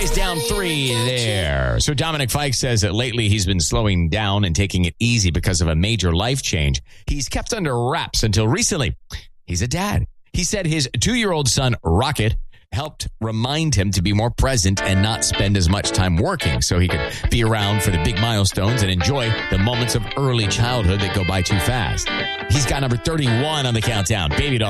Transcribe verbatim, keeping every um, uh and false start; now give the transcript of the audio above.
Nice down three there. So Dominic Fike says that lately he's been slowing down and taking it easy because of a major life change. He's kept under wraps until recently. He's a dad. He said his two-year-old son, Rocket, helped remind him to be more present and not spend as much time working so he could be around for the big milestones and enjoy the moments of early childhood that go by too fast. He's got number thirty-one on the countdown. Baby doll.